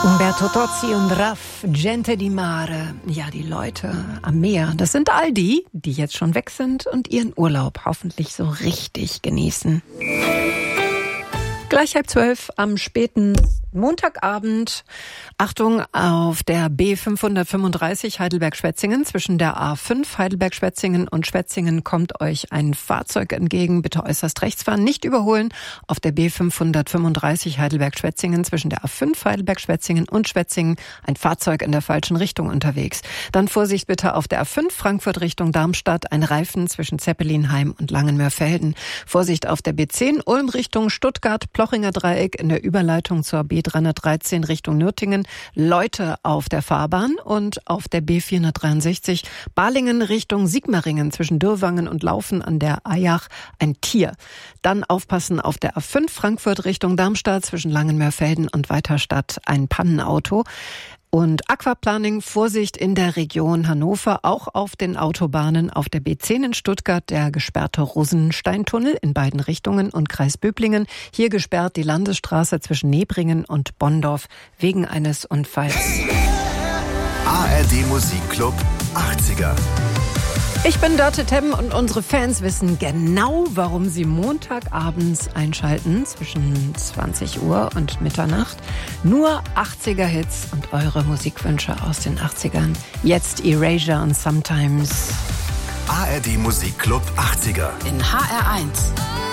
Umberto Tozzi und Raff, Gente di Mare. Ja, die Leute am Meer, das sind all die, die jetzt schon weg sind und ihren Urlaub hoffentlich so richtig genießen. Gleich 11:30 am späten Montagabend. Achtung, auf der B535 Heidelberg-Schwetzingen zwischen der A5 Heidelberg-Schwetzingen und Schwetzingen kommt euch ein Fahrzeug entgegen. Bitte äußerst rechts fahren, nicht überholen. Auf der B535 Heidelberg-Schwetzingen zwischen der A5 Heidelberg-Schwetzingen und Schwetzingen ein Fahrzeug in der falschen Richtung unterwegs. Dann Vorsicht bitte auf der A5 Frankfurt Richtung Darmstadt, ein Reifen zwischen Zeppelinheim und Langenmörfelden. Vorsicht auf der B10 Ulm Richtung Stuttgart, Plochinger Dreieck in der Überleitung zur B313 Richtung Nürtingen, Leute auf der Fahrbahn und auf der B463 Balingen Richtung Sigmaringen zwischen Dürrwangen und Laufen an der Eyach ein Tier. Dann aufpassen auf der A5 Frankfurt Richtung Darmstadt zwischen Langenmörfelden und Weiterstadt ein Pannenauto. Und Aquaplaning, Vorsicht in der Region Hannover, auch auf den Autobahnen, auf der B10 in Stuttgart, der gesperrte Rosensteintunnel in beiden Richtungen und Kreis Böblingen. Hier gesperrt die Landesstraße zwischen Nebringen und Bonndorf wegen eines Unfalls. ARD Musikclub 80er. Ich bin Dörte Temm und unsere Fans wissen genau, warum sie montagabends einschalten zwischen 20 Uhr und Mitternacht. Nur 80er-Hits und eure Musikwünsche aus den 80ern. Jetzt Erasure und Sometimes. ARD Musikclub 80er. In HR1.